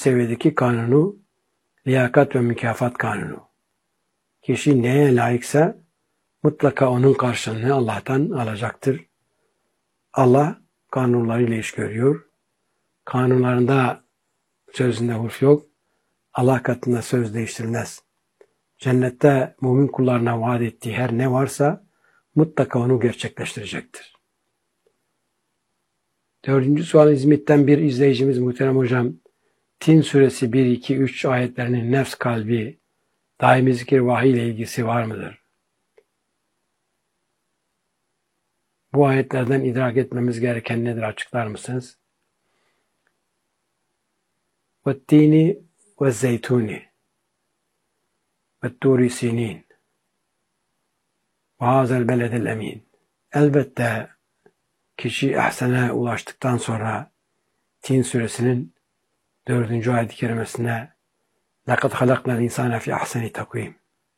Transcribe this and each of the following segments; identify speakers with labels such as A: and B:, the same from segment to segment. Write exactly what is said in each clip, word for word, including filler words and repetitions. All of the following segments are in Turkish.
A: seviyedeki kanunu liyakat ve mükafat kanunu. Kişi neye layıksa mutlaka onun karşılığını Allah'tan alacaktır. Allah kanunlarıyla iş görüyor. Kanunlarında sözünde hurf yok. Allah katında söz değiştirilmez. Cennette mümin kullarına vaat ettiği her ne varsa mutlaka onu gerçekleştirecektir. Dördüncü sual hizmetten bir izleyicimiz muhterem hocam, Tin suresi bir, iki, üç ayetlerinin nefs kalbi, daimi zikir vahiy ile ilgisi var mıdır? Bu ayetlerden idrak etmemiz gereken nedir, açıklar mısınız? وَالتِّينِ وَالزَّيْتُونِ وَالتُّورِ سِينِينَ وَهَذَا الْبَلَدِ الْاَم۪ينَ. Elbette kişi ihsana ulaştıktan sonra Tin suresinin dördüncü ayet-i kerimesine لَقَدْ خَلَقْنَا الْاِنْسَانَ فِي اَحْسَنِ تَقْوِيمٍ.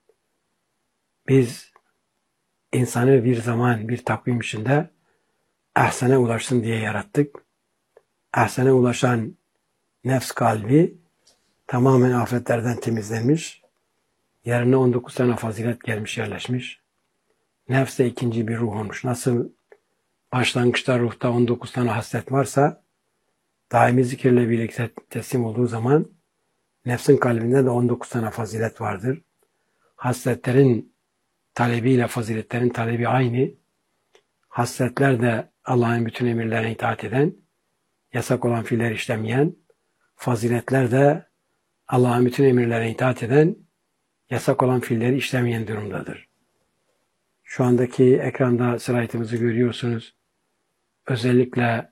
A: Biz insanı bir zaman, bir takvim içinde ihsana ulaşsın diye yarattık. İhsana ulaşan nefs kalbi tamamen afetlerden temizlenmiş. Yerine on dokuz tane fazilet gelmiş, yerleşmiş. Nefs de ikinci bir ruh olmuş. Nasıl başlangıçta ruhta on dokuz tane haslet varsa, daimi zikirle birlikte teslim olduğu zaman nefsin kalbinde de on dokuz tane fazilet vardır. Hasletlerin talebiyle faziletlerin talebi aynı. Hasletler de Allah'ın bütün emirlerine itaat eden, yasak olan fiiller işlemeyen, faziletler de Allah'ın bütün emirlerine itaat eden, yasak olan fiilleri işlemeyen durumdadır. Şu andaki ekranda slaytımızı görüyorsunuz. Özellikle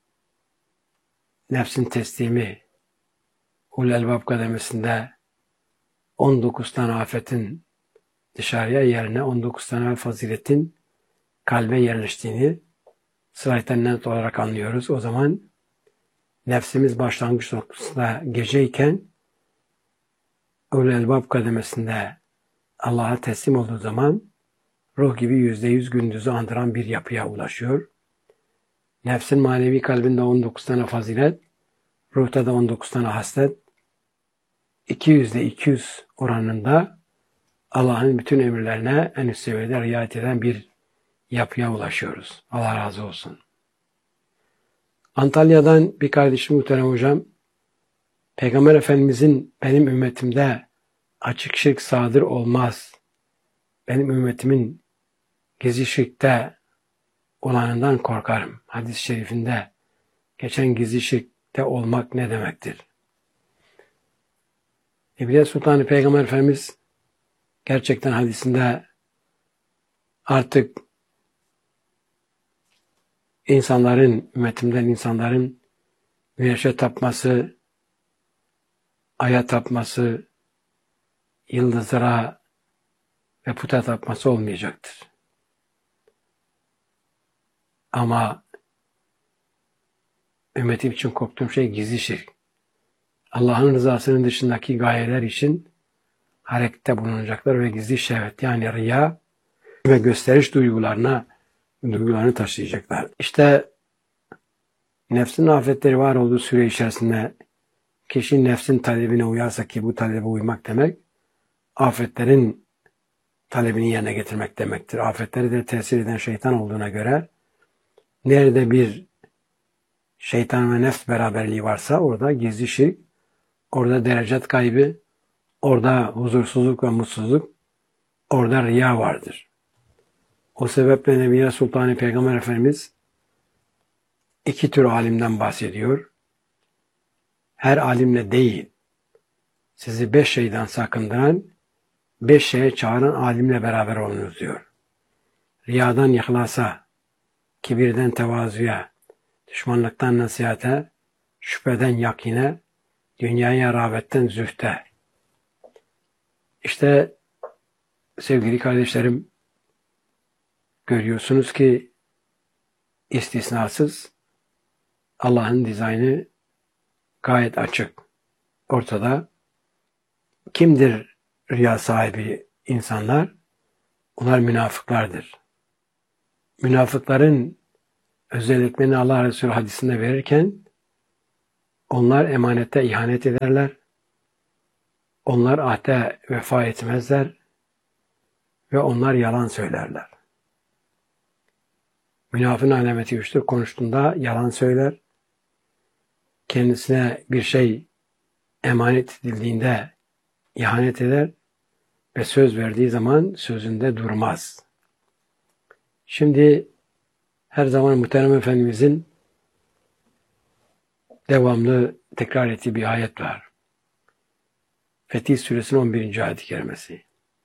A: nefsin teslimi Ulul Elbab kademesinde on dokuz tane afetin dışarıya yerine on dokuz tane faziletin kalbe yerleştiğini slayttan net olarak anlıyoruz. O zaman nefsimiz başlangıç noktasında geceyken Ulul Elbab kademesinde Allah'a teslim olduğu zaman ruh gibi yüzde yüz gündüzü andıran bir yapıya ulaşıyor. Nefsin manevi kalbinde on dokuz tane fazilet, ruhta da on dokuz tane haslet, iki yüzde iki yüz oranında Allah'ın bütün emirlerine en üst seviyede riayet eden bir yapıya ulaşıyoruz. Allah razı olsun. Antalya'dan bir kardeşim muhterem hocam, Peygamber Efendimizin benim ümmetimde açık şirk sadır olmaz, benim ümmetimin gizli şirkte olanından korkarım. Hadis-i şerifinde geçen gizli şirkte olmak ne demektir? Ebu'l Sultan Peygamber Efendimiz gerçekten hadisinde artık insanların, ümmetimden insanların güneşe tapması, aya tapması, yıldızlara ve puta tapması olmayacaktır. Ama ümmetim için korktuğum şey gizli şirk. Allah'ın rızasının dışındaki gayeler için harekette bulunacaklar ve gizli şehvet yani riya ve gösteriş duygularına duygularını taşıyacaklar. İşte nefsin afetleri var olduğu süre içerisinde kişi nefsin talebine uyarsa, ki bu talebe uymak demek afetlerin talebini yerine getirmek demektir. Afetleri de tesir eden şeytan olduğuna göre nerede bir şeytan ve nefs beraberliği varsa orada gizli şirk, orada derecet kaybı, orada huzursuzluk ve mutsuzluk, orada riya vardır. O sebeple Nebiye Sultan Peygamber Efendimiz iki tür alimden bahsediyor. Her alimle değil, sizi beş şeyden sakındıran, beş şeye çağıran alimle beraber olunuz diyor. Riyadan ihlasa, kibirden tevazuya, düşmanlıktan nasihate, şüpheden yakine, dünyaya rağbetten zühte. İşte sevgili kardeşlerim, görüyorsunuz ki istisnasız Allah'ın dizaynı gayet açık. Ortada kimdir riya sahibi insanlar? Onlar münafıklardır. Münafıkların özelliklerini Allah Resulü hadisinde verirken Onlar emanete ihanet ederler. Onlar ahde vefa etmezler. Ve onlar yalan söylerler. Münafığın alameti üçtür. Konuştuğunda yalan söyler. Kendisine bir şey emanet edildiğinde ihanet eder ve söz verdiği zaman sözünde durmaz. Şimdi her zaman Muhterem Efendimizin devamlı tekrar ettiği bir ayet var. Fetih Suresinin on birinci ayet-i kerimesi.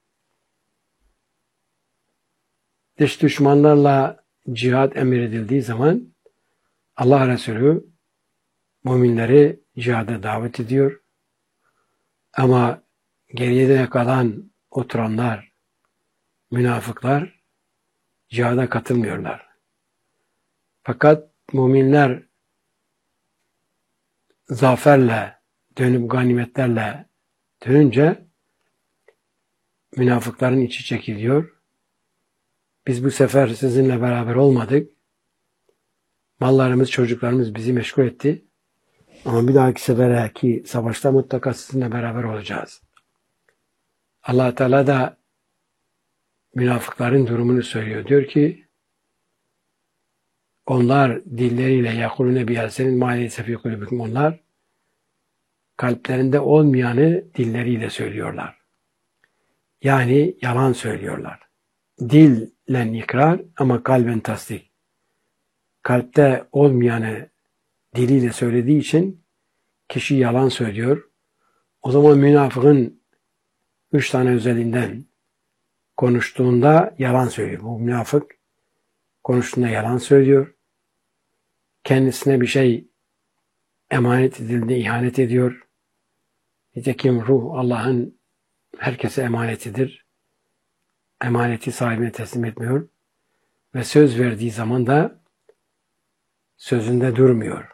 A: Dış düşmanlarla cihad emredildiği zaman Allah Resulü müminleri cihada davet ediyor. Ama geriye kalan oturanlar, münafıklar cihada katılmıyorlar. Fakat müminler zaferle, dönüp ganimetlerle dönünce münafıkların içi çekiliyor. Biz bu sefer sizinle beraber olmadık. Mallarımız, çocuklarımız bizi meşgul etti. Ama bir dahaki seferki savaşta mutlaka sizinle beraber olacağız. Allah Teala da münafıkların durumunu söylüyor. Diyor ki onlar dilleriyle yakulune biyasenin maliyese fi kulübüküm, onlar kalplerinde olmayanı dilleriyle söylüyorlar. Yani yalan söylüyorlar. Dillen ikrar ama kalben tasdik. Kalpte olmayanı diliyle söylediği için kişi yalan söylüyor. O zaman münafığın üç tane özelliğinden konuştuğunda yalan söylüyor. Bu münafık konuştuğunda yalan söylüyor. Kendisine bir şey emanet edildiğinde ihanet ediyor. Nitekim ruh Allah'ın herkese emanetidir. Emaneti sahibine teslim etmiyor. Ve söz verdiği zaman da sözünde durmuyor.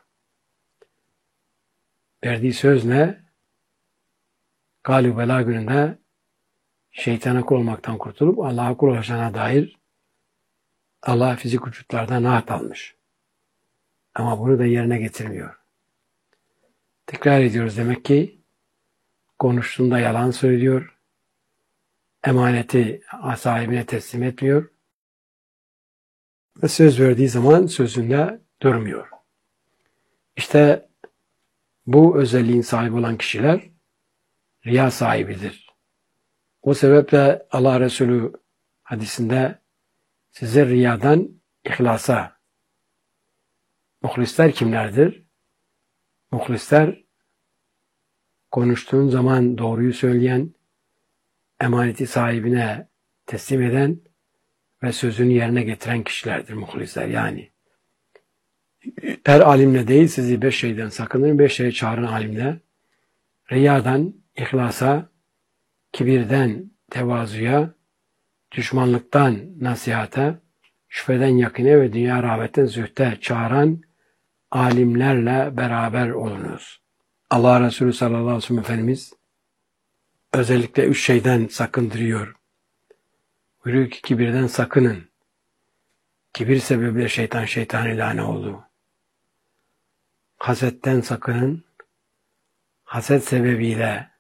A: Verdiği söz ne? Galib bela gününde şeytana kul olmaktan kurtulup Allah'a kul olacağına dair Allah fizik vücutlardan naat almış. Ama bunu da yerine getirmiyor. Tekrar ediyoruz, demek ki konuştuğunda yalan söylüyor. Emaneti sahibine teslim etmiyor. Ve söz verdiği zaman sözünde durmuyor. İşte bu özelliğin sahibi olan kişiler riya sahibidir. O sebeple Allah Resulü hadisinde size riyadan ihlasa. Muhlisler kimlerdir? Muhlisler konuştuğun zaman doğruyu söyleyen, emaneti sahibine teslim eden ve sözünü yerine getiren kişilerdir muhlisler. Yani her alimle değil, sizi beş şeyden sakının, beş şeye çağırın alimle. Riyadan ihlasa, kibirden tevazuya, düşmanlıktan nasihata, şüpheden yakine ve dünya rağbetten zühte çağıran alimlerle beraber olunuz. Allah Resulü sallallahu aleyhi ve sellem Efendimiz özellikle üç şeyden sakındırıyor. Buyuruyor ki kibirden sakının. Kibir sebebiyle şeytan şeytan ilane oldu. Hasetten sakının. Haset sebebiyle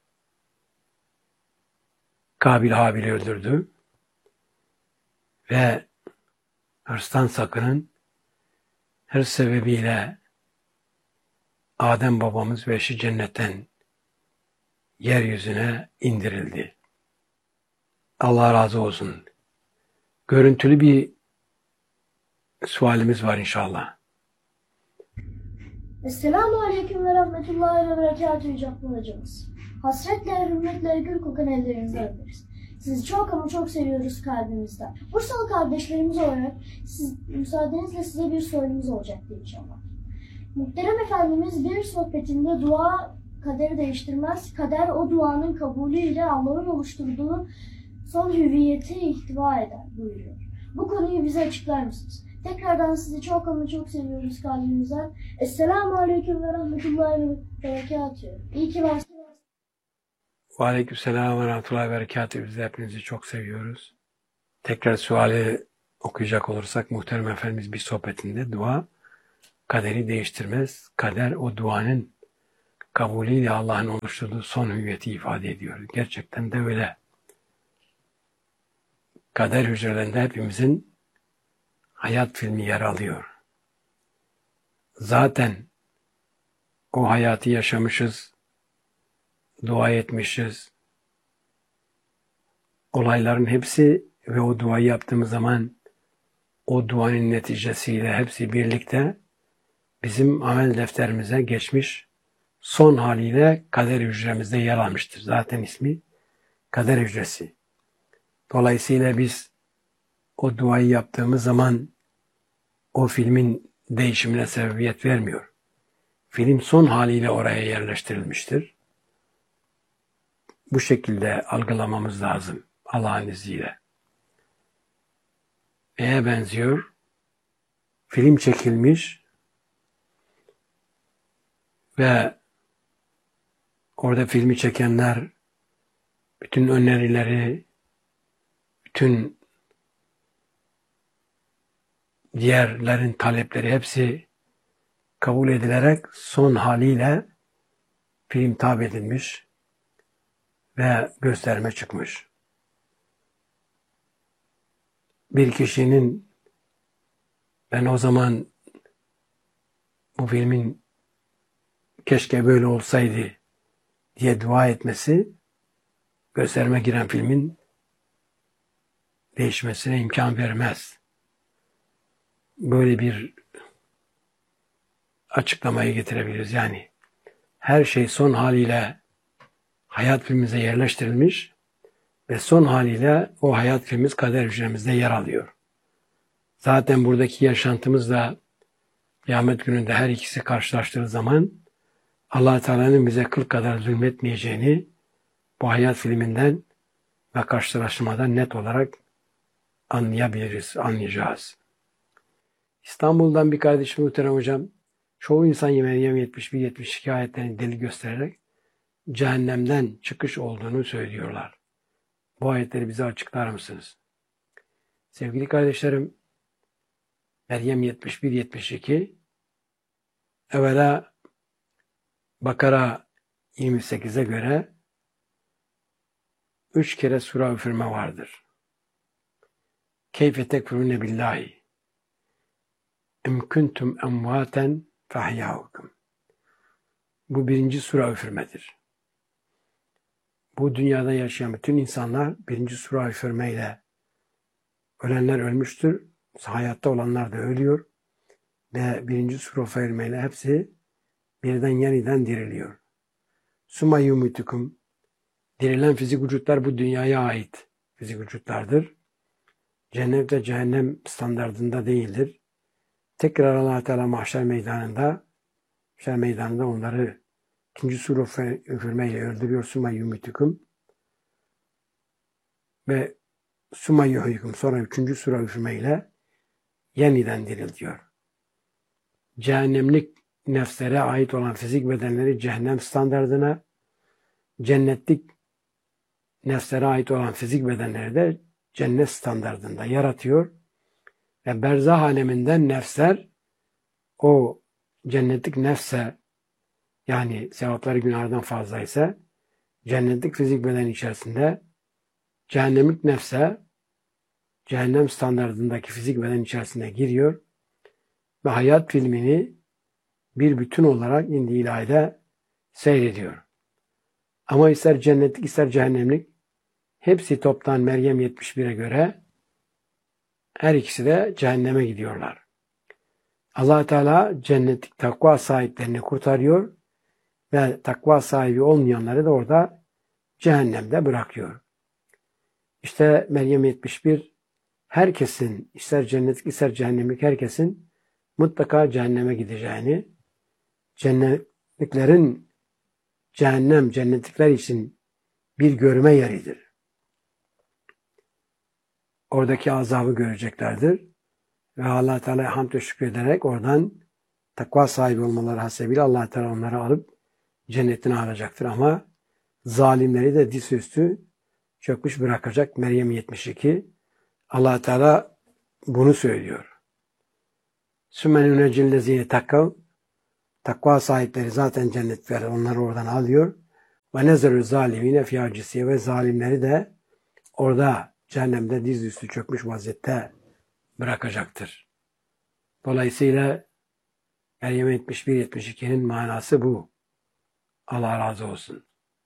A: Kabil Habil'i öldürdü. Ve hırstan sakının. Hırs sebebiyle Adem babamız ve eşi cennetten yeryüzüne indirildi. Allah razı olsun. Görüntülü bir sualimiz var inşallah.
B: Esselamu Aleyküm ve Rahmetullahi ve Berekatühü Cappar hocamız. Hasretle, hürmetle gül kokan ellerinizden öperiz. Sizi çok ama çok seviyoruz kalbimizden. Bursalı kardeşlerimiz olarak siz, müsaadenizle size bir sorumuz olacaktı inşallah. Muhterem Efendimiz bir sohbetinde dua kaderi değiştirmez, kader o duanın kabulüyle Allah'ın oluşturduğu son hüviyeti ihtiva eder buyuruyor. Bu konuyu bize açıklar mısınız? Tekrardan sizi çok ama çok seviyoruz kalbimizden. Esselamu Aleyküm ve Rahmetullahi ve Berekatühü. İyi ki varsınız.
A: Ve Aleykümselam ve Rahmetullahi ve Berekatühü. Biz de hepinizi çok seviyoruz. Tekrar suali okuyacak olursak, Muhterem Efendimiz bir sohbetinde dua kaderi değiştirmez. Kader o duanın kabulüyle Allah'ın oluşturduğu son hüviyeti ifade ediyor. Gerçekten de öyle. Kader hücrelerinde hepimizin hayat filmi yer alıyor. Zaten o hayatı yaşamışız, dua etmişiz. Olayların hepsi ve o duayı yaptığımız zaman o duanın neticesiyle hepsi birlikte bizim amel defterimize geçmiş, son haliyle kader hücremizde yer almıştır. Zaten ismi kader hücresi. Dolayısıyla biz o duayı yaptığımız zaman o filmin değişimine sebebiyet vermiyor. Film son haliyle oraya yerleştirilmiştir. Bu şekilde algılamamız lazım Allah'ın izniyle. Neye benziyor? Film çekilmiş ve orada filmi çekenler bütün önerileri, bütün diğerlerin talepleri hepsi kabul edilerek son haliyle film tab edilmiş ve gösterime çıkmış. Bir kişinin ben o zaman bu filmin keşke böyle olsaydı diye dua etmesi gösterime giren filmin değişmesine imkan vermez. Böyle bir açıklamayı getirebiliriz. Yani her şey son haliyle hayat filmimize yerleştirilmiş ve son haliyle o hayat filmimiz kader hücremizde yer alıyor. Zaten buradaki yaşantımızla kıyamet gününde her ikisi karşılaştığı zaman Allah Teala'nın bize kıl kadar zulmetmeyeceğini bu hayat filminden ve karşılaşmadan net olarak anlayabiliriz, anlayacağız. İstanbul'dan bir kardeşim muhterem hocam, çoğu insan Meryem yetmiş bir yetmiş iki ayetlerini delil göstererek cehennemden çıkış olduğunu söylüyorlar. Bu ayetleri bize açıklar mısınız? Sevgili kardeşlerim, Meryem yetmiş bir yetmiş iki evvela Bakara yirmi sekize göre üç kere sura üfürme vardır. Keyfe tekfurune billahi em kuntum emvaten fehyâhukum. Bu birinci sura üfürmedir. Bu dünyada yaşayan bütün insanlar birinci sura üfürmeyle ölenler ölmüştür. Hayatta olanlar da ölüyor. Ve birinci sura üfürmeyle hepsi birden yeniden diriliyor. Summa yumitukum. Dirilen fizik vücutlar bu dünyaya ait fizik vücutlardır. Cennet ve cehennem standardında değildir. Tekrar Allah Teala mahşer meydanında mahşer meydanında onları ikinci sura üfürmeyle öldürüyor. Summa yumitukum. Ve summa yuhyikum. Sonra üçüncü sura üfürmeyle yeniden diriliyor. Cehennemlik nefslere ait olan fizik bedenleri cehennem standardına, cennetlik nefslere ait olan fizik bedenleri de cennet standardında yaratıyor. Ve berzah aleminden nefsler o cennetlik nefse, yani sevapları günahlardan fazla ise cennetlik fizik beden içerisinde cehennemlik nefse cehennem standardındaki fizik beden içerisine giriyor ve hayat filmini bir bütün olarak indi ilahide seyrediyor. Ama ister cennetlik ister cehennemlik hepsi toptan Meryem yetmiş bire göre her ikisi de cehenneme gidiyorlar. Allah Teala cennetlik takva sahiplerini kurtarıyor ve takva sahibi olmayanları da orada cehennemde bırakıyor. İşte Meryem yetmiş bir herkesin ister cennetlik ister cehennemlik herkesin mutlaka cehenneme gideceğini, cennetliklerin cehennem cennetlikler için bir görme yeridir. Oradaki azabı göreceklerdir. Ve Allah Teala'ya hamd ve şükrederek oradan takva sahibi olmaları hasebiyle Allah Teala onları alıp cennetine alacaktır. Ama zalimleri de dizüstü çökmüş bırakacak. Meryem yetmiş iki. Allah Teala bunu söylüyor. Sümenü necillezine takav. Takva sahipleri zaten cennet verir. Onları oradan alıyor. Ve nezerü zalimine fiyacisiye ve zalimleri de orada cehennemde dizüstü çökmüş vaziyette bırakacaktır. Dolayısıyla Meryem yetmiş bir yetmiş iki'nin manası bu. Allah razı olsun.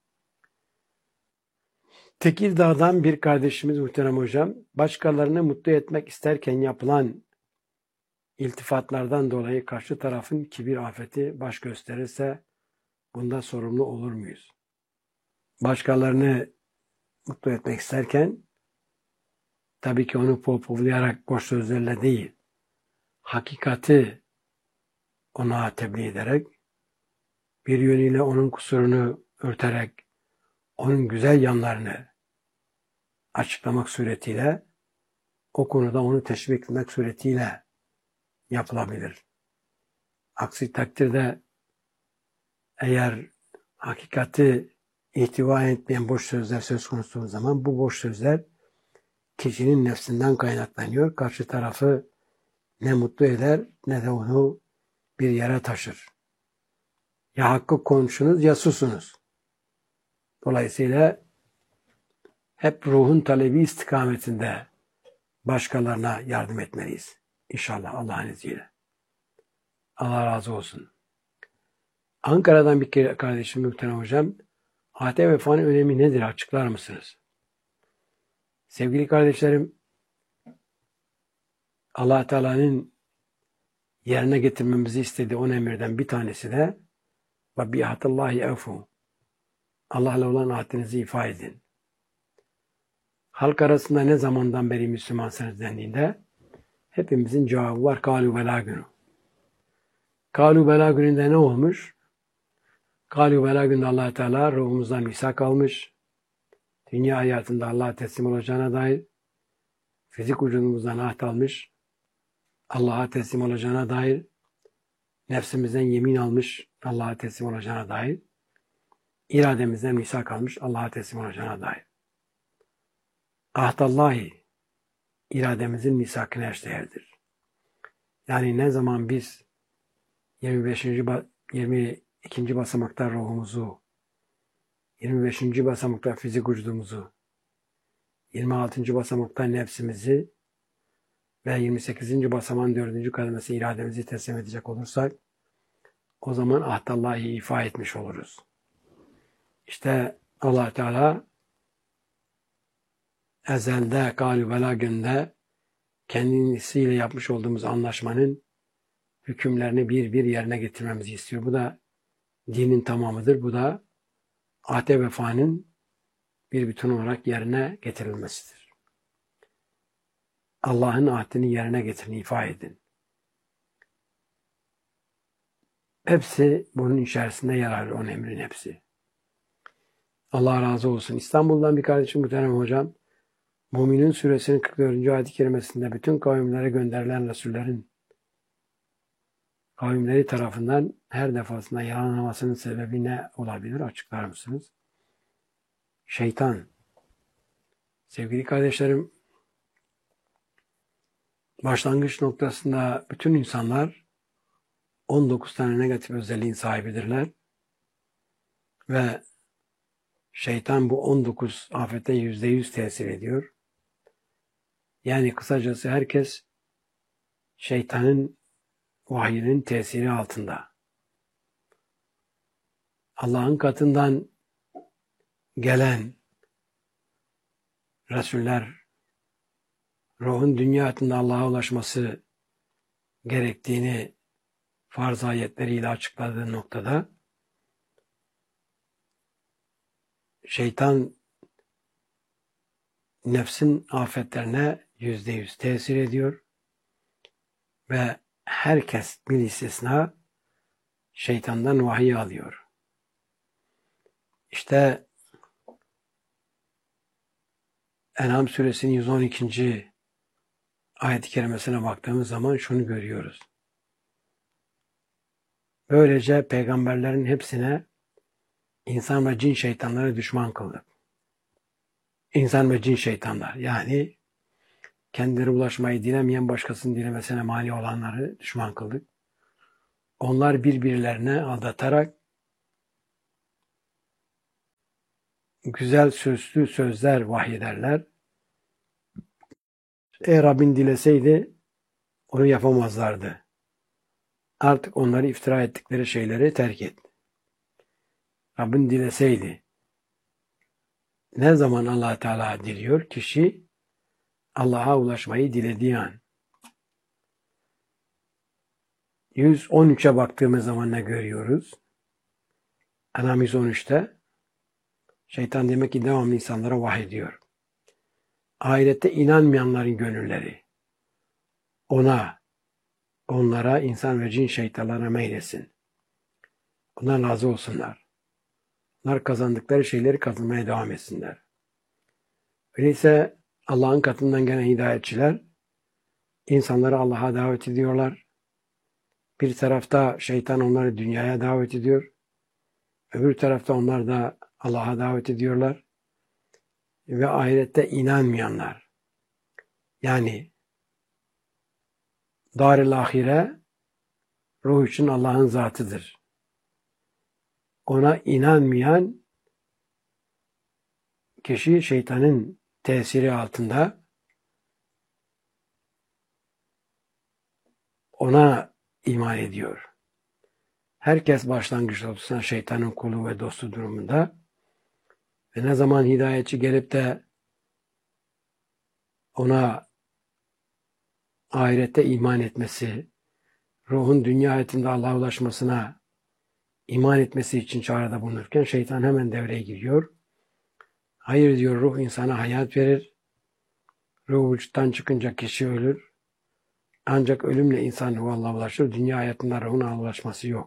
A: Tekirdağ'dan bir kardeşimiz muhterem hocam, başkalarını mutlu etmek isterken yapılan iltifatlardan dolayı karşı tarafın kibir afeti baş gösterirse bunda sorumlu olur muyuz? Başkalarını mutlu etmek isterken tabii ki onu pohpohlayarak boş sözlerle değil, hakikati ona tebliğ ederek, bir yönüyle onun kusurunu örterek, onun güzel yanlarını açıklamak suretiyle, o konuda onu teşvik etmek suretiyle yapılabilir. Aksi takdirde eğer hakikati ihtiva etmeyen boş sözler söz konusu olduğu zaman bu boş sözler kişinin nefsinden kaynaklanıyor. Karşı tarafı ne mutlu eder ne de onu bir yere taşır. Ya hakkı konuşunuz ya susunuz. Dolayısıyla hep ruhun talebi istikametinde başkalarına yardım etmeliyiz. İnşallah Allah'ın izniyle. Allah razı olsun. Ankara'dan bir kardeşim muhterem hocam, ahde ve vefanın önemi nedir? Açıklar mısınız? Sevgili kardeşlerim, Allah Teala'nın yerine getirmemizi istediği on emirden bir tanesi de ve bi'ahdillahi evfu. Allah'la olan ahdinizi ifa edin. Halk arasında ne zamandan beri Müslümansınız dendiğinde hepimizin cevabı var. Kâlû belâ günü. Kâlû belâ gününde ne olmuş? Kâlû belâ gününde Allah Teala ruhumuzdan misak almış. Dünya hayatında Allah'a teslim olacağına dair, fizik vücudumuzdan ahd almış. Allah'a teslim olacağına dair, nefsimizden yemin almış. Allah'a teslim olacağına dair, irademizden misak almış. Allah'a teslim olacağına dair. Ahdallahi, irademizin misakına eşdeğerdir. Yani ne zaman biz yirmi beşinci yirmi ikinci basamakta ruhumuzu, yirmi beşinci basamakta fizik vücudumuzu, yirmi altıncı basamakta nefsimizi ve yirmi sekizinci basamağın dördüncü kademesi irademizi teslim edecek olursak, o zaman ahdallahi ifa etmiş oluruz. İşte Allah Teala ezelde, kâlû belâ günde kendisiyle yapmış olduğumuz anlaşmanın hükümlerini bir bir yerine getirmemizi istiyor. Bu da dinin tamamıdır. Bu da ahde vefanın bir bütün olarak yerine getirilmesidir. Allah'ın ahdini yerine getirin, ifa edin. Hepsi bunun içerisinde yer alır, on emrin hepsi. Allah razı olsun. İstanbul'dan bir kardeşim muhterem hocam, Müminun suresinin kırk dördüncü ayet-i kerimesinde bütün kavimlere gönderilen Resullerin kavimleri tarafından her defasında yalanlamasının sebebi ne olabilir? Açıklar mısınız? Şeytan. Sevgili kardeşlerim, başlangıç noktasında bütün insanlar on dokuz tane negatif özelliğin sahibidirler. Ve şeytan bu on dokuz afete yüzde yüz tesir ediyor. Yani kısacası herkes şeytanın vahyinin tesiri altında. Allah'ın katından gelen Resuller, ruhun dünya hayatında Allah'a ulaşması gerektiğini farz ayetleriyle açıkladığı noktada şeytan nefsin afetlerine yüzde yüz tesir ediyor ve herkes bir istisna şeytandan vahiy alıyor. İşte En'am suresinin yüz on ikinci ayet-i kerimesine baktığımız zaman şunu görüyoruz. Böylece peygamberlerin hepsine insan ve cin şeytanları düşman kıldık. İnsan ve cin şeytanlar, yani kendileri ulaşmayı dilemeyen başkasının dilemesine mani olanları düşman kıldık. onlar birbirlerine aldatarak güzel sözlü sözler vahyederler. Eğer Rabbin dileseydi onu yapamazlardı. Artık onları iftira ettikleri şeyleri terk et. Rabbin dileseydi. Ne zaman Allah Teala diliyor? Kişi Allah'a ulaşmayı dilediği an. yüz on üçe baktığımız zaman ne görüyoruz? En'am yüz on üçte şeytan demek ki devamlı insanlara vahyediyor. Ahirette inanmayanların gönülleri ona, onlara, insan ve cin şeytanlarına meylesin. Ondan razı olsunlar. Onlar kazandıkları şeyleri kazanmaya devam etsinler. Öyleyse Allah'ın katından gelen hidayetçiler insanları Allah'a davet ediyorlar. Bir tarafta şeytan onları dünyaya davet ediyor. Öbür tarafta onlar da Allah'a davet ediyorlar. Ve ahirette inanmayanlar. Yani dar-ı ahire ruh için Allah'ın zatıdır. Ona inanmayan kişi şeytanın tesiri altında ona iman ediyor. Herkes başlangıçta olursa şeytanın kulu ve dostu durumunda ve ne zaman hidayetçi gelip de ona ahirette iman etmesi, ruhun dünya hayatında Allah'a ulaşmasına iman etmesi için çağrıda bulunurken şeytan hemen devreye giriyor. Hayır diyor, ruh insana hayat verir. Ruh vücuttan çıkınca kişi ölür. Ancak ölümle insan ruhu Allah'a ulaşır. Dünya hayatında ruhun Allah'a ulaşması yok.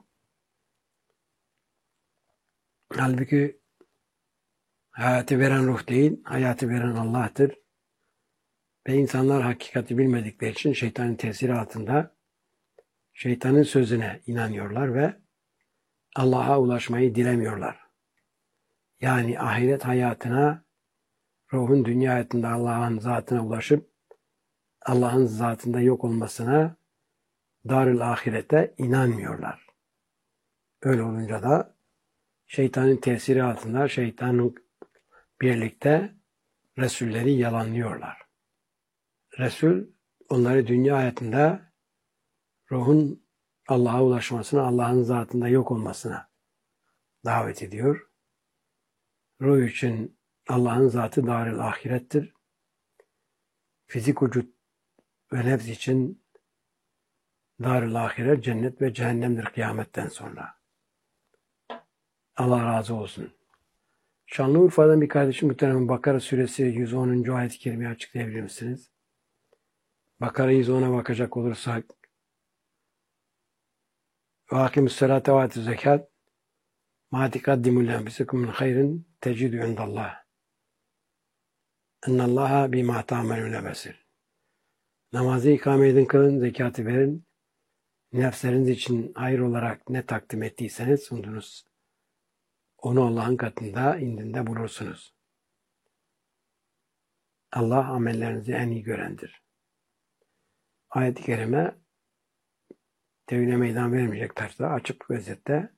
A: Halbuki hayatı veren ruh değil, hayatı veren Allah'tır. Ve insanlar hakikati bilmedikleri için şeytanın tesiri altında şeytanın sözüne inanıyorlar ve Allah'a ulaşmayı dilemiyorlar. Yani ahiret hayatına, ruhun dünya hayatında Allah'ın zatına ulaşıp Allah'ın zatında yok olmasına, dar-ı ahirete inanmıyorlar. Öyle olunca da şeytanın tesiri altında şeytanın birlikte Resulleri yalanlıyorlar. Resul onları dünya hayatında ruhun Allah'a ulaşmasına, Allah'ın zatında yok olmasına davet ediyor. Ruh için Allah'ın zatı dar-ı ahirettir. Fizik vücut ve nefs için dar-ı ahiret cennet ve cehennemdir kıyametten sonra. Allah razı olsun. Şanlıurfa'dan bir kardeşim muhtemelen Bakara suresi yüz onuncu ayet-i kerimeyi açıklayabilir misiniz? Bakara yüz ona bakacak olursak ve akimus salate ve atuz zekat ma tikaddimu li enfusikum min hayrin tecidu indallah. İnnallaha bima ta'melune basir. Namazı ikame edin, kılın, zekatı verin. Nefsleriniz için hayır olarak ne takdim ettiyseniz sundunuz. Onu Allah'ın katında, indinde bulursunuz. Allah amellerinizi en iyi görendir. Ayet-i kerime tevhile meydan vermeyecek tarzda açık özette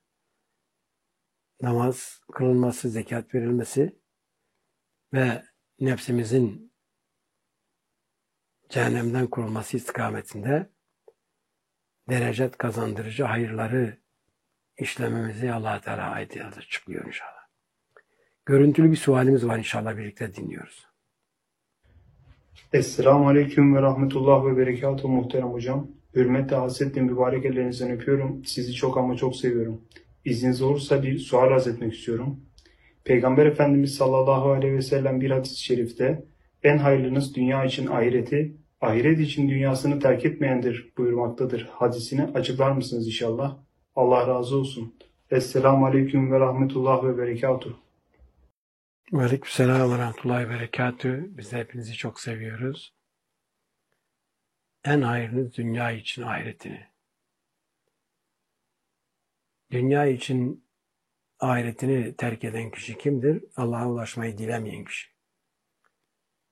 A: namaz kılınması, zekat verilmesi ve nefsimizin cehennemden korunması istikametinde derecet kazandırıcı hayırları işlememizi Allah-u Teala ayet-i açıklıyor inşallah. Görüntülü bir sualimiz var, inşallah birlikte dinliyoruz.
C: Esselamu Aleyküm ve Rahmetullah ve Berekatuhu muhterem hocam. Hürmetle hasretle mübarek ellerinizden öpüyorum. Sizi çok ama çok seviyorum. İzniniz olursa bir sual arz etmek istiyorum. Peygamber Efendimiz sallallahu aleyhi ve sellem bir hadis-i şerifte en hayırlınız dünya için ahireti, ahiret için dünyasını terk etmeyendir buyurmaktadır. Hadisini açıklar mısınız inşallah? Allah razı olsun. Esselamu Aleyküm ve Rahmetullah ve Berekatuhu.
A: Ve aleykümselam ve rahmetullahi ve berekatühü. Biz de hepinizi çok seviyoruz. En hayırlı dünya için ahiretini. Dünya için ahiretini terk eden kişi kimdir? Allah'a ulaşmayı dilemeyen kişi.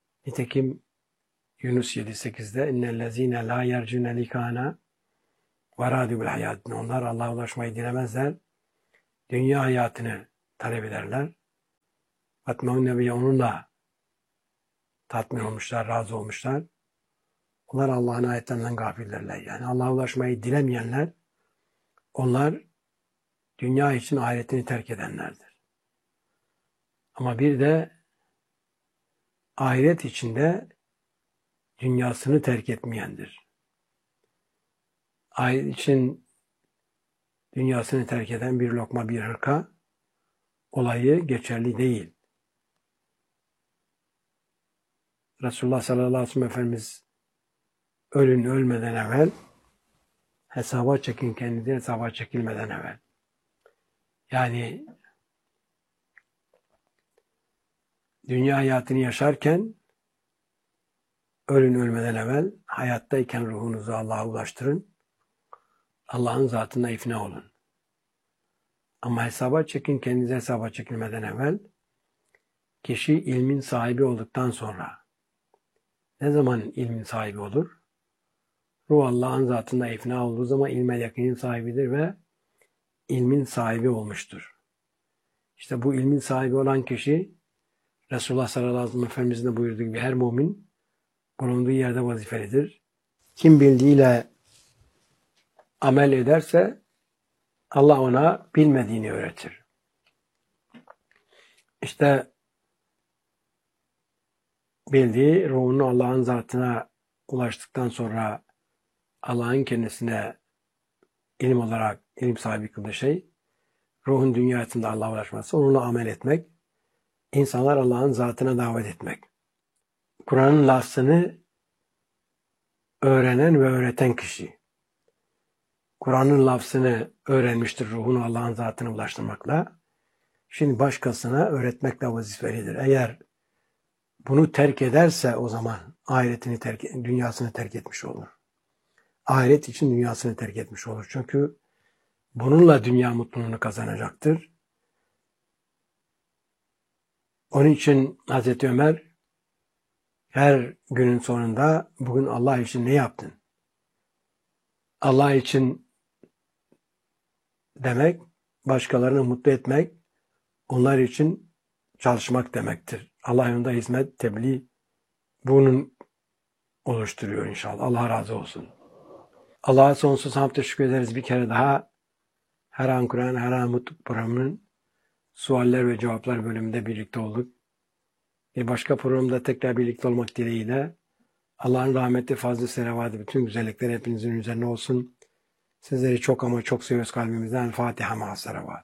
A: Nitekim Yunus yedi sekizde اِنَّ الَّذ۪ينَ لَا يَرْجُونَ لِكَانَا وَرَادُوا بِالْحَيَاتِ. Onlar Allah'a ulaşmayı dilemezler. Dünya hayatını talep ederler. Fatma'un Nebi'ye onunla tatmin olmuşlar, razı olmuşlar. Onlar Allah'ın ayetlerinden gafillerler. Yani Allah'a ulaşmayı dilemeyenler, onlar dünya için ahiretini terk edenlerdir. Ama bir de ahiret içinde dünyasını terk etmeyendir. Ahiret için dünyasını terk eden bir lokma, bir hırka olayı geçerli değil. Resulullah sallallahu aleyhi ve sellem Efendimiz ölün ölmeden evvel hesaba çekin, kendinizi hesaba çekilmeden evvel. Yani dünya hayatını yaşarken ölün ölmeden evvel hayattayken ruhunuzu Allah'a ulaştırın. Allah'ın zatına ifna olun. Ama hesaba çekin, kendinize hesaba çekilmeden evvel kişi ilmin sahibi olduktan sonra ne zaman ilmin sahibi olur? Ruh Allah'ın zatında ifna olduğu zaman ilme yakinin sahibidir ve ilmin sahibi olmuştur. İşte bu ilmin sahibi olan kişi Resulullah sallallahu aleyhi ve sellem Efendimizin de buyurduğu gibi her mümin bulunduğu yerde vazifelidir. Kim bildiğiyle amel ederse Allah ona bilmediğini öğretir. İşte bildiği ruhunu Allah'ın zatına ulaştıktan sonra Allah'ın kendisine ilim olarak ilim sahibi kıldığı şey ruhun dünyasında Allah'a ulaşması, onunla amel etmek, insanlar Allah'ın zatına davet etmek. Kur'an'ın lafzını öğrenen ve öğreten kişi. Kur'an'ın lafzını öğrenmiştir ruhunu Allah'ın zatına ulaştırmakla. Şimdi başkasına öğretmekle vazifelidir. Eğer bunu terk ederse o zaman ahiretini terk, dünyasını terk etmiş olur. Ahiret için dünyasını terk etmiş olur. Çünkü bununla dünya mutluluğunu kazanacaktır. Onun için Hazreti Ömer her günün sonunda bugün Allah için ne yaptın? Allah için demek, başkalarını mutlu etmek, onlar için çalışmak demektir. Allah yolunda hizmet, tebliğ bunun oluşturuyor inşallah. Allah razı olsun. Allah'a sonsuz hamd teşekkür ederiz bir kere daha. Her an Kur'an, her an Mutluluk programının sualler ve cevaplar bölümünde birlikte olduk. Bir başka programda tekrar birlikte olmak dileğiyle Allah'ın rahmeti, fazlı selavatı, bütün güzellikler hepinizin üzerine olsun. Sizleri çok ama çok seviyoruz kalbimizden. Fatiha ma'a salavat.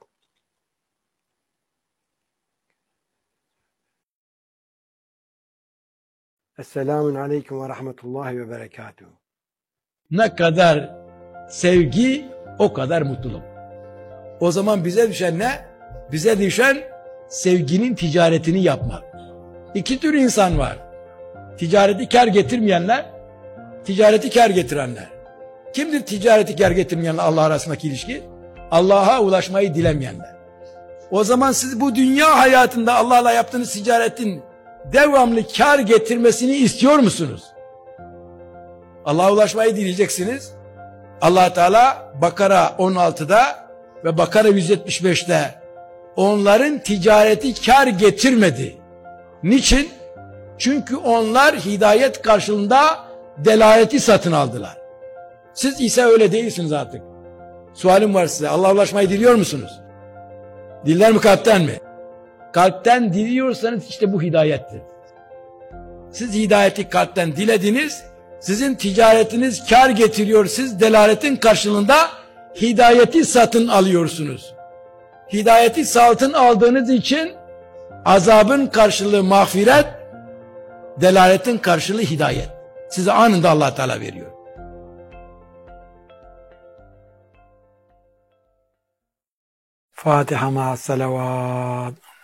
A: Esselamun aleyküm ve rahmetullahi ve berekatuhu.
D: Ne kadar sevgi, o kadar mutluluk. O zaman bize düşen ne? Bize düşen sevginin ticaretini yapmak. İki tür insan var. Ticareti kar getirmeyenler, ticareti kar getirenler. Kimdir ticareti kar getirmeyenler Allah arasındaki ilişki? Allah'a ulaşmayı dilemeyenler. O zaman siz bu dünya hayatında Allah'la yaptığınız ticaretin devamlı kar getirmesini istiyor musunuz? Allah'a ulaşmayı dileyeceksiniz. Allah Teala Bakara on altıda ve Bakara yüz yetmiş beşte onların ticareti kar getirmedi. Niçin? Çünkü onlar hidayet karşılığında delaleti satın aldılar. Siz ise öyle değilsiniz artık. Sualim var size. Allah'a ulaşmayı diliyor musunuz? Diller mi, kalpten mi? Kalpten diliyorsanız işte bu hidayettir. Siz hidayeti kalpten dilediniz, sizin ticaretiniz kar getiriyor, siz delaletin karşılığında hidayeti satın alıyorsunuz. Hidayeti satın aldığınız için azabın karşılığı mağfiret, delaletin karşılığı hidayet. Size anında Allah Teala veriyor.
A: Fatiha ma'a salavat.